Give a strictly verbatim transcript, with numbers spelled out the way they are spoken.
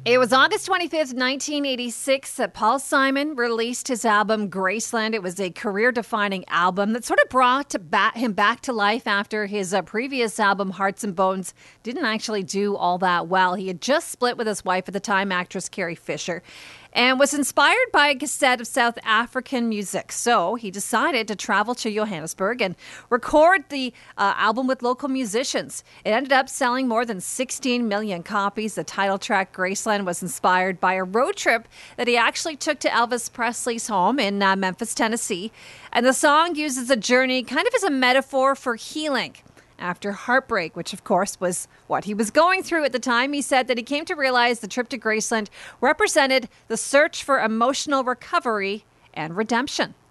It was August twenty-fifth, nineteen eighty-six, that Paul Simon released his album Graceland. It was a career-defining album that sort of brought ba- him back to life after his uh, previous album, Hearts and Bones, didn't actually do all that well. He had just split with his wife at the time, actress Carrie Fisher, and was inspired by a cassette of South African music. So he decided to travel to Johannesburg and record the uh, album with local musicians. It ended up selling more than sixteen million copies. The title track, Graceland, was inspired by a road trip that he actually took to Elvis Presley's home in uh, Memphis, Tennessee. And the song uses a journey kind of as a metaphor for healing after heartbreak, which of course was what he was going through at the time. He said that he came to realize the trip to Graceland represented the search for emotional recovery and redemption.